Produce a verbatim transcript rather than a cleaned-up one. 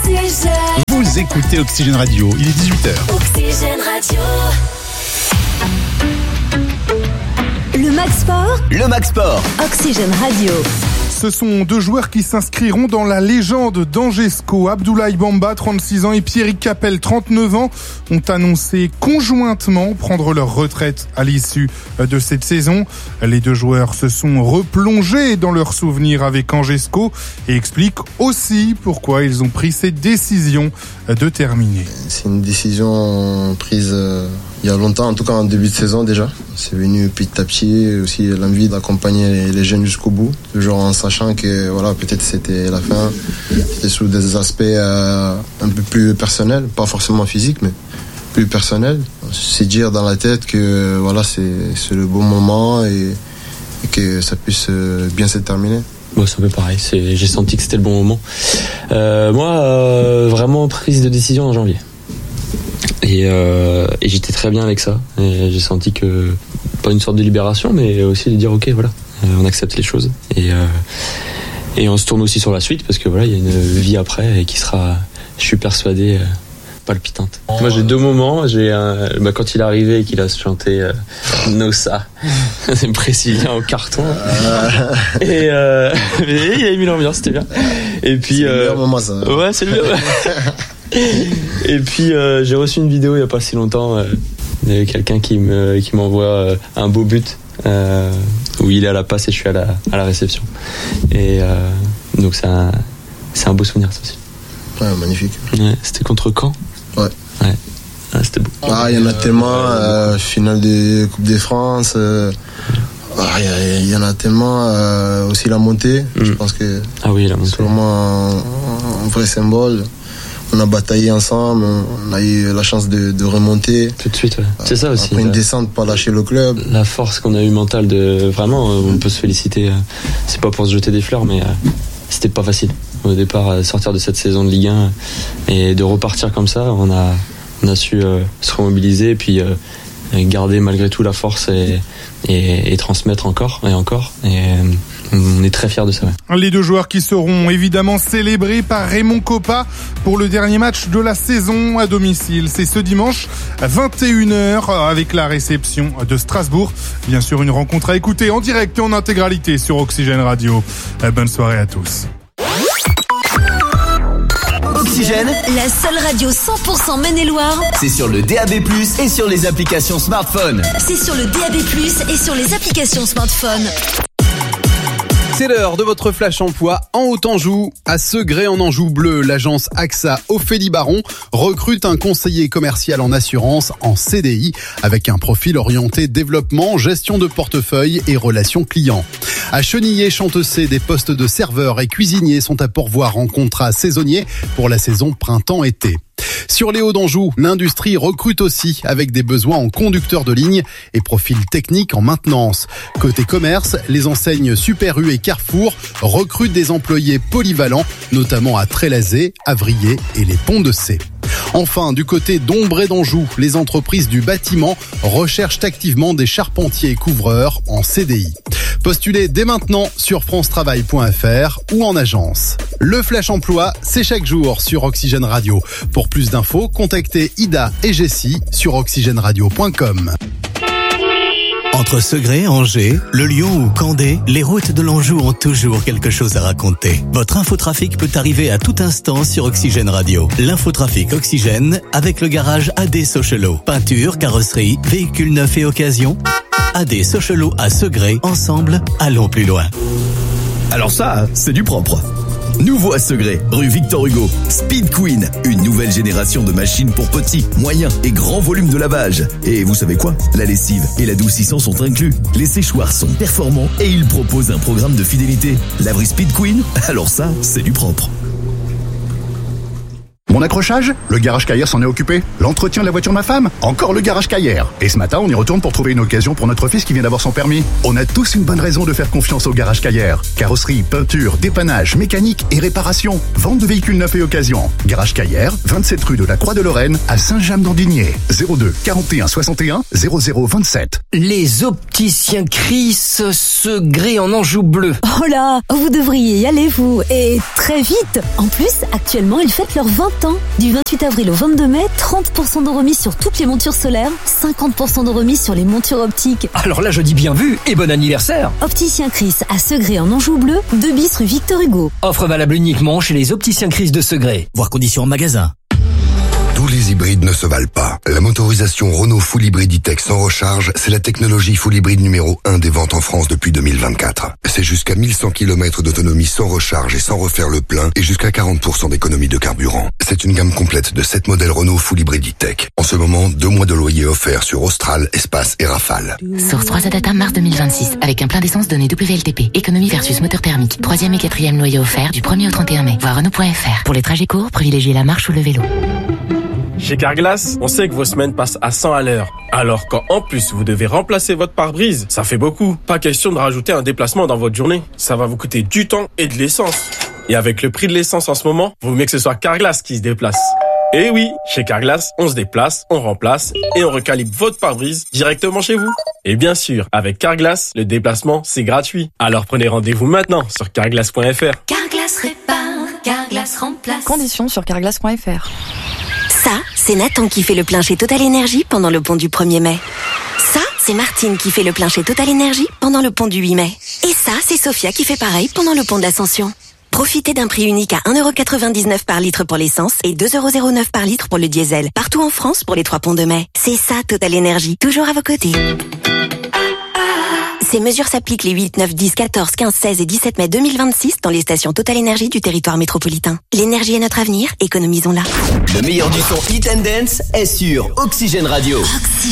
Oxygène. Vous écoutez Oxygène Radio, il est dix-huit heures. Oxygène Radio. Le Max Sport. Le Max Sport. Oxygène Radio. Ce sont deux joueurs qui s'inscriront dans la légende d'Angesco. Abdoulaye Bamba, trente-six ans, et Pierrick Capel, trente-neuf ans, ont annoncé conjointement prendre leur retraite à l'issue de cette saison. Les deux joueurs se sont replongés dans leurs souvenirs avec Angesco et expliquent aussi pourquoi ils ont pris cette décision de terminer. C'est une décision prise euh, il y a longtemps, en tout cas en début de saison déjà. C'est venu petit à petit, aussi l'envie d'accompagner les, les jeunes jusqu'au bout, toujours en sachant que voilà, peut-être c'était la fin, c'était sous des aspects euh, un peu plus personnels, pas forcément physiques, mais plus personnels. C'est dire dans la tête que voilà, c'est, c'est le bon moment et, et que ça puisse bien se terminer. Moi, c'est un peu pareil. C'est, j'ai senti que c'était le bon moment. Euh, moi, euh, vraiment prise de décision en janvier. Et, euh, et j'étais très bien avec ça. Et j'ai senti que, pas une sorte de libération, mais aussi de dire ok, voilà, on accepte les choses. Et, euh, et on se tourne aussi sur la suite parce que voilà, il y a une vie après et qui sera, je suis persuadé, euh, palpitante. Moi, j'ai deux moments. J'ai un, bah, quand il est arrivé et qu'il a chanté euh, Nossa, c'est brésilien au carton. Et euh, il a mis l'ambiance, c'était bien. Et puis, c'est euh, le meilleur moment, ça. Ouais, c'est le meilleur. Et puis euh, j'ai reçu une vidéo il y a pas si longtemps euh, de quelqu'un qui me qui m'envoie euh, un beau but euh, où il est à la passe et je suis à la à la réception. Et euh, donc c'est un c'est un beau souvenir ça aussi. Ouais, magnifique. Ouais, c'était contre Caen. Ouais. Ouais. Ah, c'était beau. Ah, il y en a tellement, euh, finale de Coupe de France. Euh, ah, il y, y en a tellement. Euh, aussi la montée. Mm. Je pense que. Ah oui, la montée. C'est vraiment un, un vrai symbole. On a bataillé ensemble, on a eu la chance de, de remonter. Tout de suite, ouais. C'est ça aussi. Après une descente, pas lâcher le club. La force qu'on a eu mentale de. Vraiment, on peut se féliciter. C'est pas pour se jeter des fleurs, mais c'était pas facile. Au départ, sortir de cette saison de Ligue un et de repartir comme ça, on a, on a su euh, se remobiliser et puis euh, garder malgré tout la force et, et, et transmettre encore et encore. Et, on est très fiers de ça. Ouais. Les deux joueurs qui seront évidemment célébrés par Raymond Kopa pour le dernier match de la saison à domicile. C'est ce dimanche à vingt et une heures avec la réception de Strasbourg. Bien sûr, une rencontre à écouter en direct et en intégralité sur Oxygène Radio. Bonne soirée à tous. Oxygène, la seule radio cent pour cent Maine-et-Loire. C'est sur le D A B plus, et sur les applications smartphone. C'est sur le D A B plus, et sur les applications smartphone. C'est l'heure de votre flash emploi en Haute-Anjou. À Segré en Anjou bleu, l'agence A X A Ophélie Baron recrute un conseiller commercial en assurance en C D I avec un profil orienté développement, gestion de portefeuille et relations clients. À Chenillé-Chantecé, des postes de serveurs et cuisiniers sont à pourvoir en contrat saisonnier pour la saison printemps-été. Sur les Hauts-d'Anjou, l'industrie recrute aussi avec des besoins en conducteurs de ligne et profils techniques en maintenance. Côté commerce, les enseignes Super U et Carrefour recrutent des employés polyvalents, notamment à Trélazé, Avrier et les Ponts de C. Enfin, du côté d'Ombré d'Anjou, les entreprises du bâtiment recherchent activement des charpentiers et couvreurs en C D I. Postulez dès maintenant sur france travail point f r ou en agence. Le Flash Emploi, c'est chaque jour sur Oxygène Radio. Pour plus d'infos, contactez Ida et Jessie sur oxygène radio point com. Entre Segré, Angers, Le Lion ou Candé, les routes de l'Anjou ont toujours quelque chose à raconter. Votre infotrafic peut arriver à tout instant sur Oxygène Radio. L'infotrafic Oxygène avec le garage A D Sochelo. Peinture, carrosserie, véhicules neufs et occasion. A D Sochelo à Segré, ensemble, allons plus loin. Alors ça, c'est du propre. Nouveau à Segré, rue Victor Hugo, Speed Queen, une nouvelle génération de machines pour petits, moyens et grands volumes de lavage. Et vous savez quoi? La lessive et l'adoucissant sont inclus. Les séchoirs sont performants et ils proposent un programme de fidélité. Laverie Speed Queen, alors ça, c'est du propre. Mon accrochage? Le garage Caillère s'en est occupé. L'entretien de la voiture de ma femme? Encore le garage Caillère. Et ce matin, on y retourne pour trouver une occasion pour notre fils qui vient d'avoir son permis. On a tous une bonne raison de faire confiance au garage Caillère. Carrosserie, peinture, dépannage, mécanique et réparation. Vente de véhicules neufs et occasion. Garage Caillère, vingt-sept rue de la Croix de Lorraine à Saint-James-d'Andigné. zéro deux quarante et un soixante et un zéro zéro vingt-sept. Les opticiens Chris Segré en Anjou bleu. Oh là, vous devriez y aller vous, et très vite. En plus, actuellement, ils fêtent leurs vingt ans. Du vingt-huit avril au vingt-deux mai, trente pour cent de remise sur toutes les montures solaires, cinquante pour cent de remise sur les montures optiques. Alors là, je dis bien vu et bon anniversaire. Opticien Chris à Segré en Anjou bleu, deux bis rue Victor Hugo. Offre valable uniquement chez les opticiens Chris de Segré. Voir conditions en magasin. Tous les hybrides ne se valent pas. La motorisation Renault Full Hybrid E-Tech sans recharge, c'est la technologie Full Hybrid numéro un des ventes en France depuis deux mille vingt-quatre. C'est jusqu'à mille cent kilomètres d'autonomie sans recharge et sans refaire le plein et jusqu'à quarante pour cent d'économie de carburant. C'est une gamme complète de sept modèles Renault Full Hybrid E-Tech. En ce moment, deux mois de loyer offerts sur Austral, Espace et Rafale. Source trois A Data mars deux mille vingt-six. Avec un plein d'essence donné W L T P. Économie versus moteur thermique. Troisième et quatrième loyer offert du premier au trente et un mai. Voir Renault point F R. Pour les trajets courts, privilégiez la marche ou le vélo. Chez Carglass, on sait que vos semaines passent à cent à l'heure. Alors quand en plus vous devez remplacer votre pare-brise, ça fait beaucoup. Pas question de rajouter un déplacement dans votre journée. Ça va vous coûter du temps et de l'essence. Et avec le prix de l'essence en ce moment, vaut mieux que ce soit Carglass qui se déplace. Et oui, chez Carglass, on se déplace, on remplace et on recalibre votre pare-brise directement chez vous. Et bien sûr, avec Carglass, le déplacement, c'est gratuit. Alors prenez rendez-vous maintenant sur carglass point F R. Carglass répare, Carglass remplace. Conditions sur carglass point F R. Ça, c'est Nathan qui fait le plein chez Total Energy pendant le pont du premier mai. Ça, c'est Martine qui fait le plein chez Total Energy pendant le pont du huit mai. Et ça, c'est Sophia qui fait pareil pendant le pont de l'Ascension. Profitez d'un prix unique à un euro quatre-vingt-dix-neuf par litre pour l'essence et deux euros zéro neuf par litre pour le diesel. Partout en France pour les trois ponts de mai. C'est ça, Total Energy. Toujours à vos côtés. Ces mesures s'appliquent les huit, neuf, dix, quatorze, quinze, seize et dix-sept mai deux mille vingt-six dans les stations Total Energy du territoire métropolitain. L'énergie est notre avenir, économisons-la. Le meilleur du son Hit and Dance est sur Oxygène Radio. Oxygène.